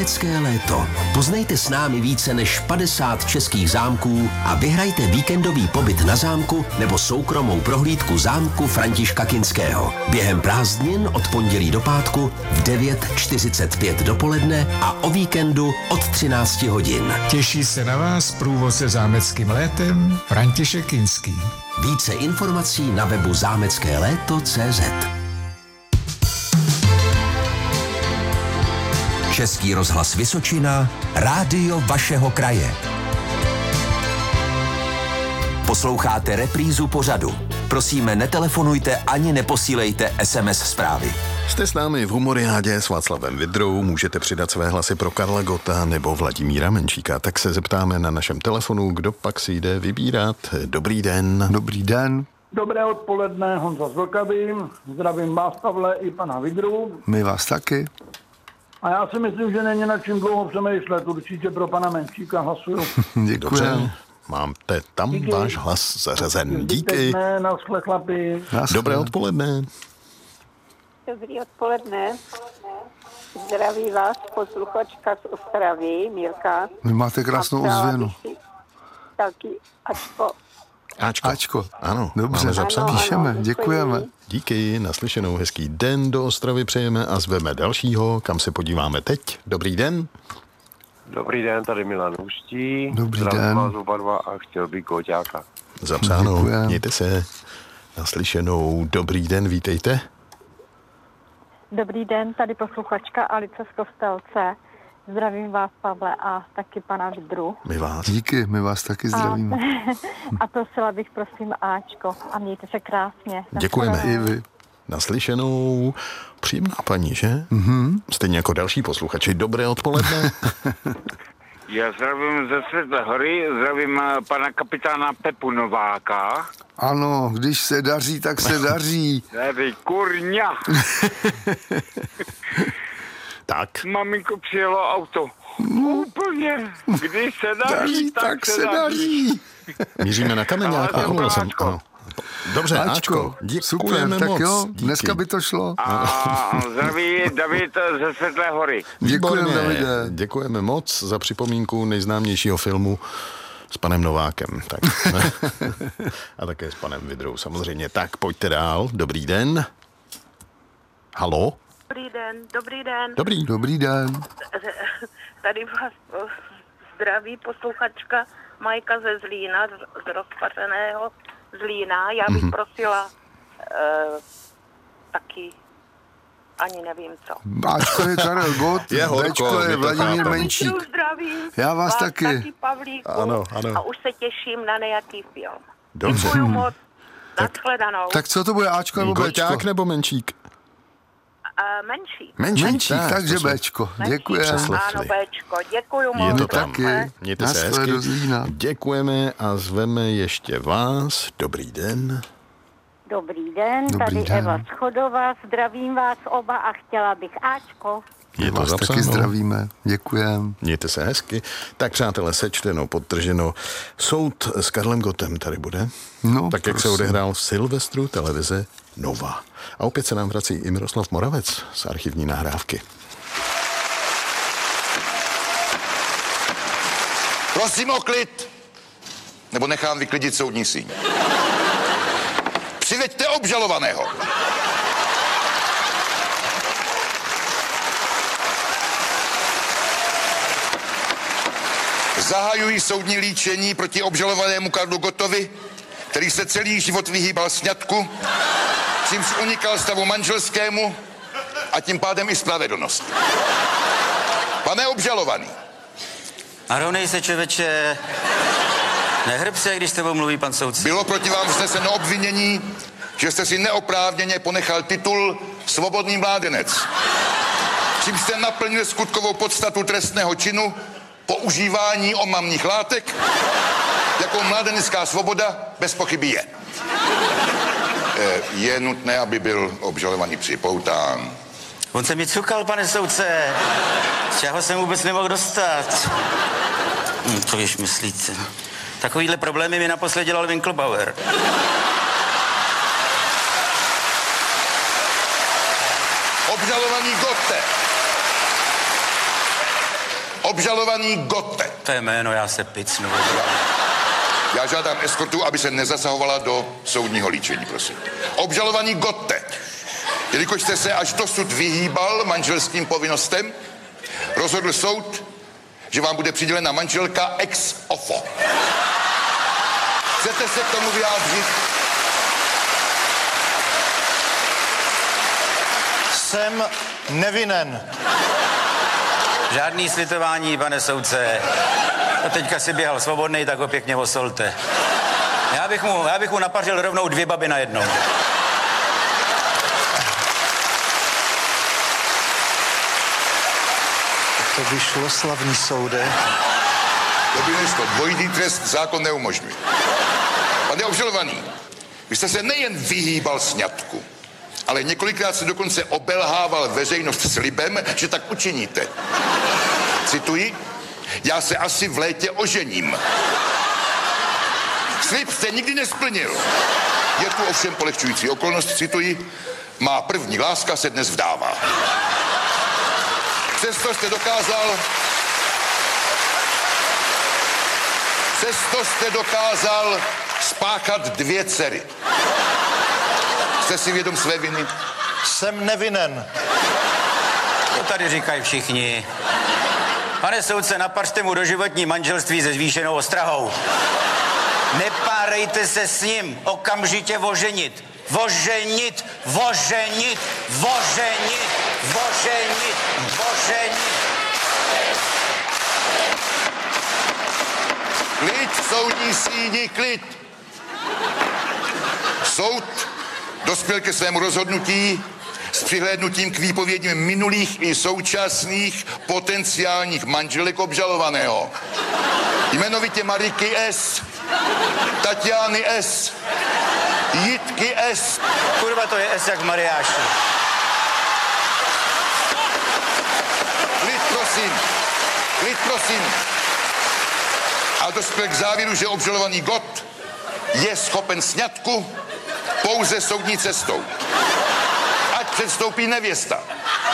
Zámecké léto. Poznejte s námi více než 50 českých zámků a vyhrajte víkendový pobyt na zámku nebo soukromou prohlídku zámku Františka Kinského. Během prázdnin od pondělí do pátku v 9:45 dopoledne a o víkendu od 13 hodin. Těší se na vás průvodce zámeckým létem František Kinský. Více informací na webu zámeckéléto.cz. Český rozhlas Vysočina, rádio vašeho kraje. Posloucháte reprízu pořadu. Prosíme, netelefonujte ani neposílejte SMS zprávy. Jste s námi v Humoriádě s Václavem Vidrou, můžete přidat své hlasy pro Karla Gotta nebo Vladimíra Menšíka. Tak se zeptáme na našem telefonu, kdo pak si jde vybírat. Dobrý den. Dobrý den. Dobré odpoledne, Honza z Vlkavy. Zdravím vás, Pavle, i pana Vidru. My vás taky. A já si myslím, že není na čím dlouho přemýšlet. Určitě pro pana Menšíka hlasuju. Děkuji. Dobře, máte tam díky. Váš hlas zařazen. Díky. Naschle, chlapi. Dobré odpoledne. Dobrý odpoledne. Zdraví vás posluchačka z Ostravy, Mírka. Vy máte krásnou ozvěnu. Taky Ačko. Ano, dobře, máme zapsaný. Píšeme, děkujeme. Díky, naslyšenou, hezký den do Ostravy přejeme a zveme dalšího, kam se podíváme teď. Dobrý den. Dobrý den, tady Milan Ústí. Dobrý den. Zdravím vás oba dva a chtěl bych Goťáka. Zapsáno, Děkujem. mějte se. Naslyšenou, dobrý den, vítejte. Dobrý den, tady posluchačka Alice z Kostelce. Zdravím vás, Pavle, a taky pana Vidru. My vás. Díky, my vás taky zdravíme. A prosila bych, prosím, Ačko. A mějte se krásně. Děkujeme. I vy. Naslyšenou. Příjemná paní, že? Mm-hmm. Stejně jako další posluchači. Dobré odpoledne. Já zdravím ze Světlé hory, zdravím pana kapitána Pepu Nováka. Ano, když se daří, tak se daří. Tady kurňa. Tak. Maminko, přijelo auto. Úplně. Když se daří, tak se daří. Míříme na Kameňáka. Ano. Dobře, Ačko. Děkujeme super, moc. tak jo, díky. dneska by to šlo. A zdraví David ze Světlé hory. Děkujeme, Výborně. Davide. Děkujeme moc za připomínku nejznámějšího filmu s panem Novákem. Tak. A také s panem Vidrou samozřejmě. Tak pojďte dál. Dobrý den. Halo? Dobrý den. Dobrý den. Tady vás zdraví posluchačka Majka ze Zlína, z rozpařeného Zlína. Já bych prosila taky ani nevím co. Ačko je Karel Gott, Je horko, Bčko je my to Vladimír chápeme. Menšík. Zdravím. Já vás taky. Pavlíku. Ano. A už se těším na nějaký film. Dobře. Děkuju moc. Nashledanou. Tak co to bude, Ačko nebo Bčko? Goťák nebo Menšík? Menší. Menšík, takže to jsme Bčko. Děkujeme. přeslechli. Ano, Bčko. Děkuju Je moc. to tam. taky. Mějte se Naschle hezky. do Zlína. Děkujeme a zveme ještě vás. Dobrý den. Dobrý den, Dobrý tady den. Eva Schodová. Zdravím vás oba a chtěla bych Ačko. My Je to vás taky zapsáno. zdravíme. Děkujeme. Mějte se hezky. Tak přátelé, sečteno, podtrženo. Soud s Karlem Gottem tady bude. No, Tak jak se prosím. odehrál v Silvestru televize Nova. A opět se nám vrací i Miroslav Moravec z archivní nahrávky. Prosím o klid, nebo nechám vyklidit soudní síň. Přiveďte obžalovaného. Zahajuji soudní líčení proti obžalovanému Karlu Gottovi, který se celý život vyhýbal sňatku, čímž unikal stavu manželskému a tím pádem i spravedlnost. Pane obžalovaný, Narovnej se, člověče. Nehrb se, když s tebou mluví pan soudce. bylo proti vám vzneseno obvinění, že jste si neoprávněně ponechal titul svobodný mládenec. Čím jste naplnil skutkovou podstatu trestného činu používání omamných látek, jakou mládenecká svoboda bez pochyby je. Je nutné, aby byl obžalovaný připoután. On se mi cukal, pane soudce. Z čeho jsem vůbec nemohl dostat. Co když myslíte? Takovýhle problémy mi naposled dělal Winklebauer. Obžalovaný Gotte. Obžalovaný Gotte. To je jméno, já se picnu. Já žádám eskortu, aby se nezasahovala do soudního líčení, prosím. Obžalovaný Gotte. Jelikož jste se až dosud vyhýbal manželským povinnostem, rozhodl soud, že vám bude přidělena manželka ex ofo. Chcete se k tomu vyjádřit? Jsem nevinen. Žádný slitování, pane soudce. A teďka si běhal svobodnej, tak ho pěkně osolte. Já bych mu napařil rovnou 2 baby najednou. To by šlo, slavný soude. Dobrý dnesko, dvojitý trest zákon neumožňuje. Pane obžalovaný, vy jste se nejen vyhýbal sňatku, ale několikrát se dokonce obelhával veřejnost slibem, že tak učiníte. Cituji, já se asi v létě ožením. Slib jste nikdy nesplnil. Je tu ovšem polehčující okolnost, cituji, má první láska se dnes vdává. Přesto jste dokázal spáchat 2 dcery. Jste si vědom své viny? Jsem nevinen. To tady říkají všichni. Pane soudce, napařte mu doživotní manželství se zvýšenou ostrahou. Nepárejte se s ním, okamžitě oženit. Oženit, oženit, oženit, oženit, oženit. Klid, soudní síni, klid. Soud dospěl ke svému rozhodnutí s přihlédnutím k výpovědím minulých i současných potenciálních manželek obžalovaného. Jmenovitě Mariky S., Tatiany S., Jitky S. Kurva, to je S jak Mariáši. Klid, prosím. A dospěl k závěru, že obžalovaný Gott je schopen sňatku pouze soudní cestou. Ať předstoupí nevěsta.